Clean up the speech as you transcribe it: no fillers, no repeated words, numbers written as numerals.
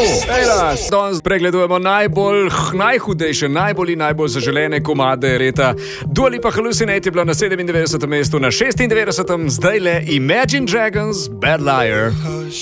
Danes pregledujemo najhudejše, najbolj zaželene komade leta. Dua Lipa Hallucinate je bila na 97. mestu, na 96. zdaj le Imagine Dragons Bad Liar.